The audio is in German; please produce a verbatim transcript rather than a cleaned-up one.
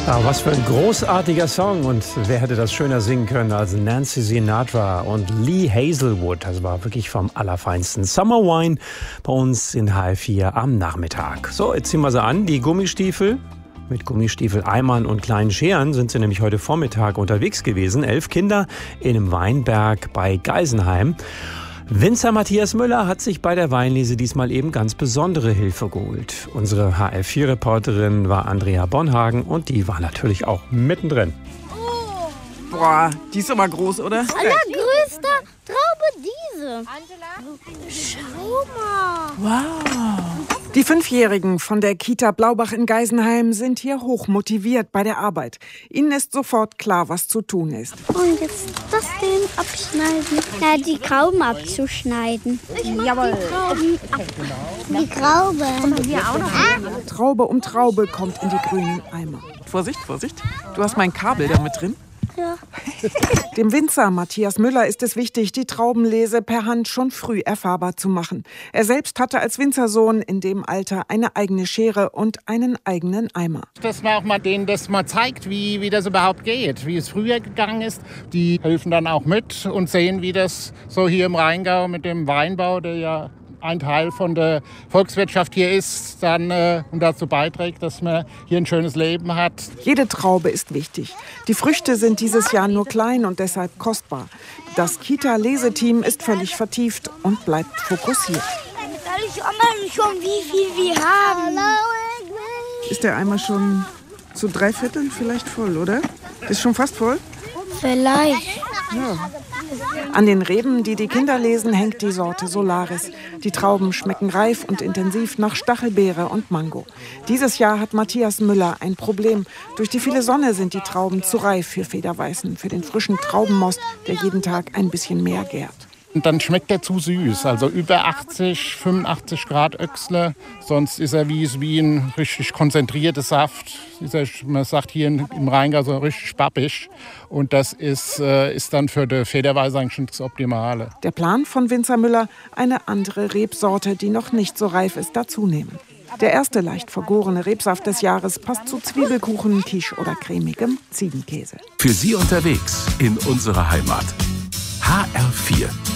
Ah, was für ein großartiger Song. Und wer hätte das schöner singen können als Nancy Sinatra und Lee Hazelwood. Das war wirklich vom Allerfeinsten. Summer Wine bei uns in H F vier am Nachmittag. So, jetzt ziehen wir sie an. Die Gummistiefel. Mit Gummistiefeleimern und kleinen Scheren sind sie nämlich heute Vormittag unterwegs gewesen. Elf Kinder in einem Weinberg bei Geisenheim. Winzer Matthias Müller hat sich bei der Weinlese diesmal eben ganz besondere Hilfe geholt. Unsere H F vier Reporterin war Andrea Bonhagen und die war natürlich auch mittendrin. Oh. Boah, die ist aber groß, oder? Allergrößte Traube diese. Angela? Schau mal. Wow. Die Fünfjährigen von der Kita Blaubach in Geisenheim sind hier hoch motiviert bei der Arbeit. Ihnen ist sofort klar, was zu tun ist. Und jetzt das Ding abschneiden. Ja, die Trauben abzuschneiden. Ich mach Jawohl. Die Trauben ab. Die Traube. Und wir auch noch. Ah. Traube um Traube kommt in die grünen Eimer. Vorsicht, Vorsicht. Du hast mein Kabel da mit drin. Ja. Dem Winzer Matthias Müller ist es wichtig, die Traubenlese per Hand schon früh erfahrbar zu machen. Er selbst hatte als Winzersohn in dem Alter eine eigene Schere und einen eigenen Eimer. Dass man auch mal denen das mal zeigt, wie, wie das überhaupt geht, wie es früher gegangen ist. Die helfen dann auch mit und sehen, wie das so hier im Rheingau mit dem Weinbau, der ja ein Teil von der Volkswirtschaft hier ist, dann äh, und dazu beiträgt, dass man hier ein schönes Leben hat. Jede Traube ist wichtig. Die Früchte sind dieses Jahr nur klein und deshalb kostbar. Das Kita-Leseteam ist völlig vertieft und bleibt fokussiert. Ich mal schon, wie viel wir haben. Ist der Eimer schon zu drei Vierteln vielleicht voll, oder? Ist schon fast voll? Vielleicht. Ja. An den Reben, die die Kinder lesen, hängt die Sorte Solaris. Die Trauben schmecken reif und intensiv nach Stachelbeere und Mango. Dieses Jahr hat Matthias Müller ein Problem. Durch die viele Sonne sind die Trauben zu reif für Federweißen, für den frischen Traubenmost, der jeden Tag ein bisschen mehr gärt. Und dann schmeckt er zu süß, also über achtzig, fünfundachtzig Grad Öchsle. Sonst ist er wie, wie ein richtig konzentrierter Saft. Ist er, man sagt hier im Rheingau so richtig pappig. Und das ist, äh, ist dann für die Federweiße eigentlich schon das Optimale. Der Plan von Winzer Müller, eine andere Rebsorte, die noch nicht so reif ist, dazunehmen. Der erste leicht vergorene Rebsaft des Jahres passt zu Zwiebelkuchen, Quiche oder cremigem Ziegenkäse. Für Sie unterwegs in unserer Heimat. H R vier.